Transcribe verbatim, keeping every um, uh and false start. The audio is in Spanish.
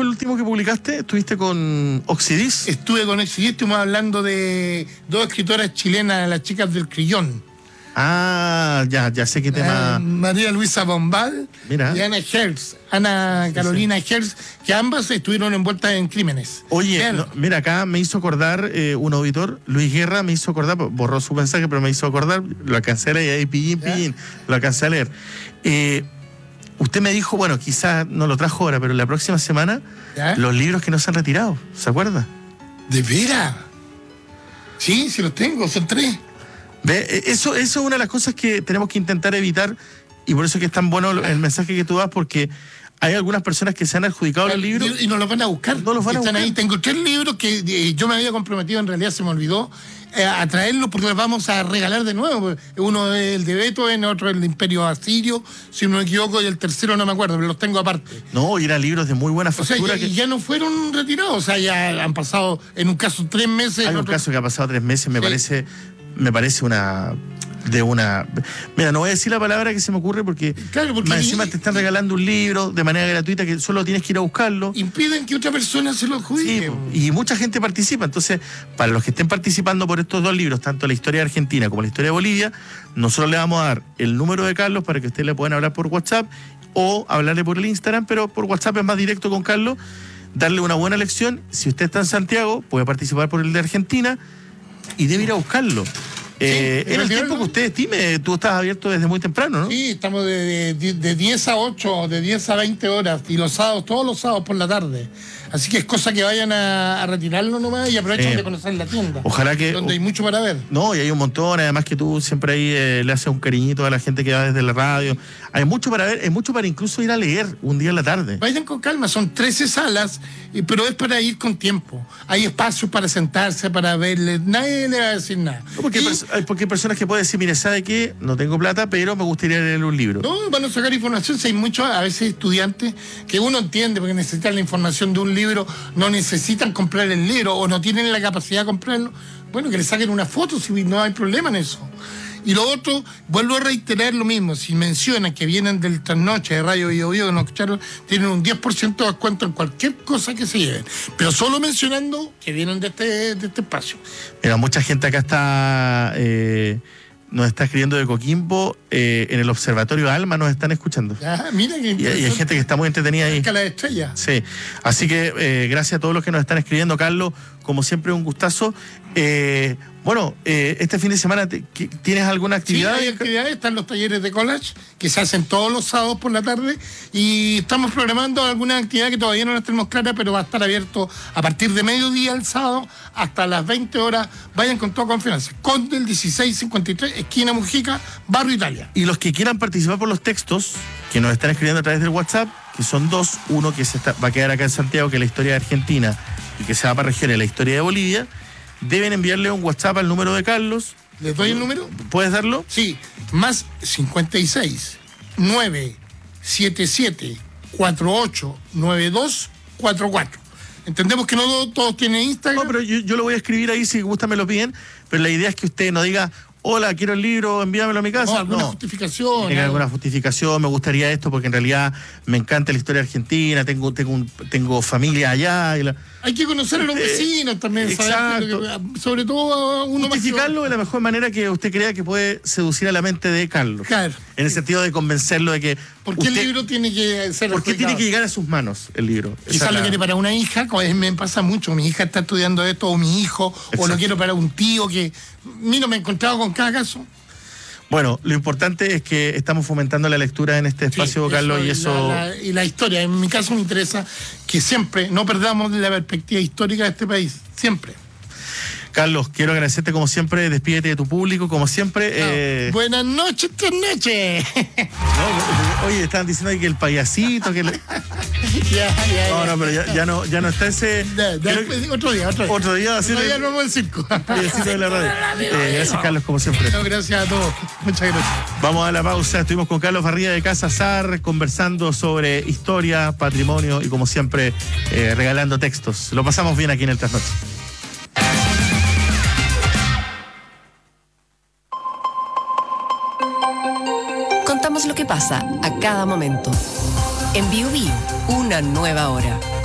fue el último que publicaste? ¿Estuviste con Oxidis? Estuve con Oxidis, estuvimos hablando de dos escritoras chilenas, las chicas del Crillón. Ah, ya, ya sé qué tema. Eh, María Luisa Bombal Mira. y Ana Hertz, Ana sí, Carolina sí. Hertz, que ambas estuvieron envueltas en crímenes. Oye, no, mira, acá me hizo acordar eh, un auditor, Luis Guerra, me hizo acordar, borró su mensaje, pero me hizo acordar, lo alcancé a leer, ahí pillín, pillín, lo alcancé a leer. Eh, usted me dijo, bueno, quizás no lo trajo ahora, pero la próxima semana, ¿ya? Los libros que no se han retirado, ¿se acuerda? ¿De veras? Sí, sí los tengo, son tres. ¿Ve? Eso, eso es una de las cosas que tenemos que intentar evitar, y por eso es que es tan bueno el mensaje que tú das, porque hay algunas personas que se han adjudicado los libros y no los van a buscar. No los van a Están buscar. Ahí. Tengo tres libros que eh, yo me había comprometido, en realidad se me olvidó, eh, a traerlos porque los vamos a regalar de nuevo. Uno es el de Beethoven, otro es el de Imperio Asirio, si no me equivoco, y el tercero no me acuerdo, pero los tengo aparte. No, y eran libros de muy buena factura. O sea, ya, que... y ya no fueron retirados, o sea, ya han pasado, en un caso, tres meses. Hay un otro... caso que ha pasado tres meses, me sí. parece, me parece una... de una... Mira, no voy a decir la palabra que se me ocurre porque, claro, porque más encima te están regalando un libro de manera gratuita que solo tienes que ir a buscarlo. Impiden que otra persona se lo adjudique. Sí, y mucha gente participa. Entonces, para los que estén participando por estos dos libros, tanto la historia de Argentina como la historia de Bolivia, nosotros le vamos a dar el número de Carlos para que ustedes le puedan hablar por WhatsApp o hablarle por el Instagram, pero por WhatsApp es más directo con Carlos, darle una buena lección. Si usted está en Santiago, puede participar por el de Argentina y debe ir a buscarlo. Eh, sí, en el tiempo que usted estime, tú estás abierto desde muy temprano, ¿no? Sí, estamos de, de, de diez a ocho, de diez a veinte horas, y los sábados, todos los sábados por la tarde. Así que es cosa que vayan a, a retirarlo nomás y aprovechen eh, de conocer la tienda. Ojalá que... Donde hay mucho para ver. No, y hay un montón, además que tú siempre ahí eh, le haces un cariñito a la gente que va desde la radio. Hay mucho para ver, hay mucho para incluso ir a leer un día en la tarde. Vayan con calma, son trece salas, pero es para ir con tiempo. Hay espacios para sentarse, para verle, nadie le va a decir nada. No, porque, y, hay, porque hay personas que pueden decir, mire, ¿sabe qué? No tengo plata, pero me gustaría leer un libro. No, van a sacar información, si hay muchos, a veces estudiantes, que uno entiende, porque necesitan la información de un libro, no necesitan comprar el libro, o no tienen la capacidad de comprarlo, bueno, que le saquen una foto, si no hay problema en eso. Y lo otro, vuelvo a reiterar lo mismo, si mencionan que vienen del trasnoche de Radio Bio Bio, que nos escucharon, tienen un diez por ciento de descuento en cualquier cosa que se lleven, pero solo mencionando que vienen de este, de este espacio. Mira, mucha gente acá está... Eh... nos está escribiendo de Coquimbo, eh, en el Observatorio Alma nos están escuchando. Ah, mira que y, y hay gente que está muy entretenida ahí. Cerca de la estrella. Sí, así que eh, gracias a todos los que nos están escribiendo, Carlos, como siempre un gustazo. Eh, bueno, eh, este fin de semana, te, ¿tienes alguna actividad? Sí, hay actividades, están los talleres de collage, que se hacen todos los sábados por la tarde, y estamos programando alguna actividad que todavía no la tenemos clara, pero va a estar abierto a partir de mediodía el sábado hasta las veinte horas. Vayan con toda confianza. Conde el dieciséis cincuenta y tres, esquina Mujica, Barrio Italia. Y los que quieran participar por los textos, que nos están escribiendo a través del WhatsApp, que son dos, uno que se está, va a quedar acá en Santiago, que es la historia de Argentina, y que se va para regiones, la historia de Bolivia, deben enviarle un WhatsApp al número de Carlos. ¿Les doy el número? ¿Puedes darlo? Sí, más cincuenta y seis, nueve siete siete, cuatro ocho nueve dos cuatro cuatro. Entendemos que no todos tienen Instagram. No, pero yo, yo lo voy a escribir ahí, si gusta me lo piden, pero la idea es que usted no diga, hola, quiero el libro, envíamelo a mi casa. No, alguna no. justificación. Tiene alguna justificación, me gustaría esto porque en realidad me encanta la historia argentina, tengo tengo un, tengo familia allá. Y la... Hay que conocer a los vecinos también, exacto. Saber, sobre todo a uno justificarlo más que... de la mejor manera que usted crea que puede seducir a la mente de Carlos. Claro. En el sentido de convencerlo de que... ¿Por qué usted, el libro tiene que ser... ¿Por qué tiene que llegar a sus manos el libro? Quizás lo la... quiere para una hija, como me pasa mucho, mi hija está estudiando esto, o mi hijo, exacto. O lo quiero para un tío que... Mira, me he encontrado con cada caso. Bueno, lo importante es que estamos fomentando la lectura en este espacio, sí, Carlos, eso, y eso... La, la, y la historia, en mi caso me interesa que siempre no perdamos la perspectiva histórica de este país, siempre. Carlos, quiero agradecerte como siempre, despídete de tu público, como siempre. No. Eh... Buenas noches, tres noches. No, oye, estaban diciendo que el payasito, que... Le... ya, ya, no, ya. no, pero ya, ya, no, ya no está ese... Ya, ya, que... Otro día, otro día. Otro día, así otro día no vamos al circo. Payasito de la radio. Eh, gracias, Carlos, como siempre. No, gracias a todos. Muchas gracias. Vamos a la pausa. Estuvimos con Carlos Barría de Casa Sar, conversando sobre historia, patrimonio y, como siempre, eh, regalando textos. Lo pasamos bien aquí en el Trasnoche. Contamos lo que pasa a cada momento. En Bio Bio, una nueva hora.